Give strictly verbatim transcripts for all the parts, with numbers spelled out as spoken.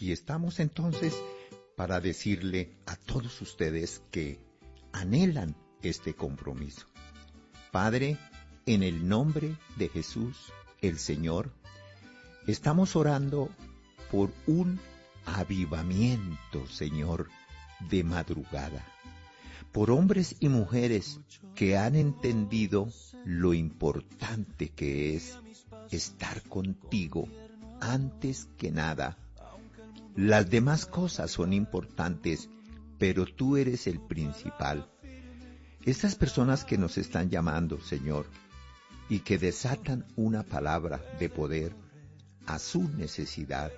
aquí estamos entonces para decirle a todos ustedes que anhelan este compromiso. Padre, en el nombre de Jesús, el Señor, estamos orando por un avivamiento, Señor, de madrugada, por hombres y mujeres que han entendido lo importante que es estar contigo antes que nada. Las demás cosas son importantes, pero tú eres el principal. Estas personas que nos están llamando, Señor, y que desatan una palabra de poder a su necesidad,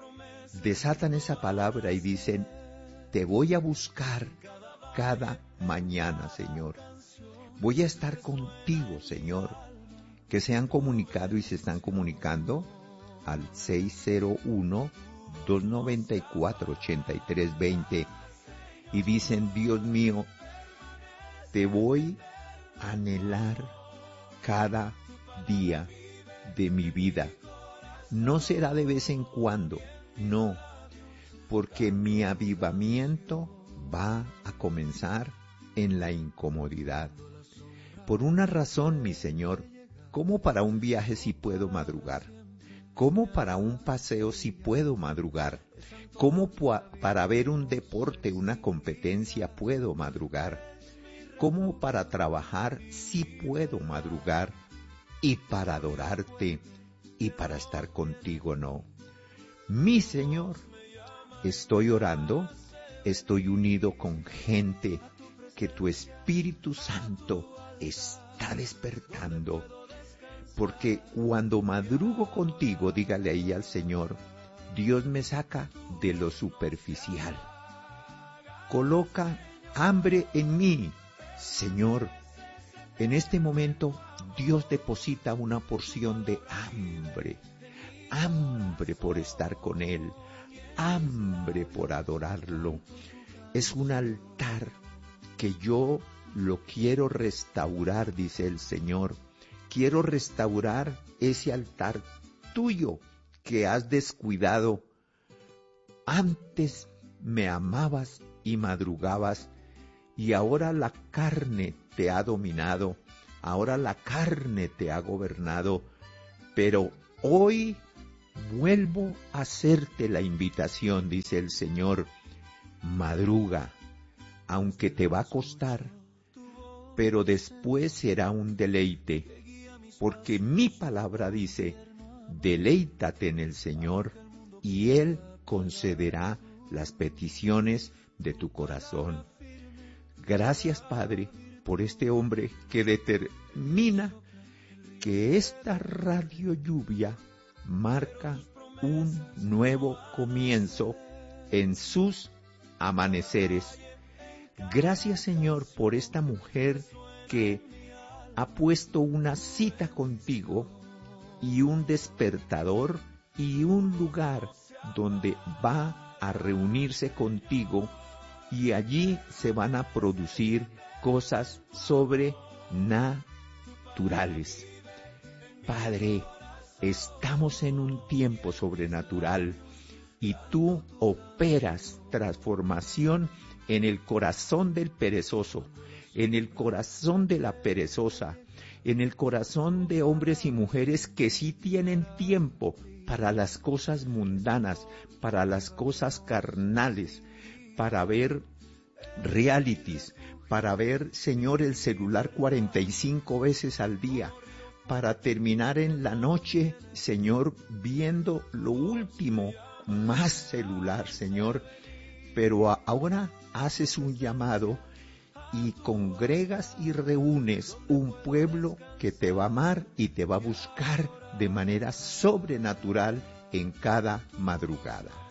desatan esa palabra y dicen, te voy a buscar cada mañana, Señor. Voy a estar contigo, Señor. Que se han comunicado y se están comunicando al seis cero uno, dos nueve cuatro, ocho tres dos cero y dicen, Dios mío, te voy a anhelar cada día de mi vida. No será de vez en cuando, no, porque mi avivamiento va a comenzar en la incomodidad. Por una razón, mi Señor, ¿cómo para un viaje si puedo madrugar? ¿Cómo para un paseo si puedo madrugar? ¿Cómo para ver un deporte, una competencia puedo madrugar? ¿Cómo para trabajar si puedo madrugar? Y para adorarte y para estar contigo no. Mi Señor, estoy orando, estoy unido con gente que tu Espíritu Santo está despertando. Porque cuando madrugo contigo, dígale ahí al Señor, Dios me saca de lo superficial. Coloca hambre en mí, Señor. En este momento, Dios deposita una porción de hambre. Hambre por estar con Él. Hambre por adorarlo. Es un altar que yo lo quiero restaurar, dice el Señor. Quiero restaurar ese altar tuyo que has descuidado. Antes me amabas y madrugabas, y ahora la carne te ha dominado, ahora la carne te ha gobernado, pero hoy vuelvo a hacerte la invitación, dice el Señor, madruga, aunque te va a costar, pero después será un deleite. Porque mi palabra dice, deleítate en el Señor y Él concederá las peticiones de tu corazón. Gracias, Padre, por este hombre que determina que esta radio lluvia marca un nuevo comienzo en sus amaneceres. Gracias, Señor, por esta mujer que ha puesto una cita contigo y un despertador y un lugar donde va a reunirse contigo y allí se van a producir cosas sobrenaturales. Padre, estamos en un tiempo sobrenatural y tú operas transformación en el corazón del perezoso, en el corazón de la perezosa, en el corazón de hombres y mujeres que sí tienen tiempo para las cosas mundanas, para las cosas carnales, para ver realities, para ver, Señor, el celular cuarenta y cinco veces al día, para terminar en la noche, Señor, viendo lo último, más celular, Señor, pero ahora haces un llamado y congregas y reúnes un pueblo que te va a amar y te va a buscar de manera sobrenatural en cada madrugada.